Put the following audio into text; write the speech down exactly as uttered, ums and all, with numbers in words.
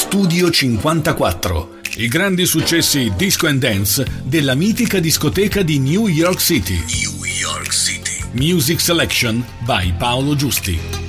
Studio cinquantaquattro, i grandi successi disco and dance della mitica discoteca di New York City. New York City. Music Selection by Paolo Giusti.